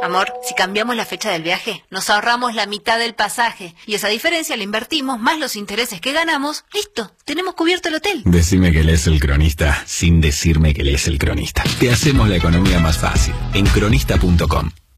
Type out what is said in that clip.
Amor, si cambiamos la fecha del viaje, nos ahorramos la mitad del pasaje. Y esa diferencia la invertimos, más los intereses que ganamos. ¡Listo! Tenemos cubierto el hotel. Decime que lees El Cronista sin decirme que lees El Cronista. Te hacemos la economía más fácil. En cronista.com.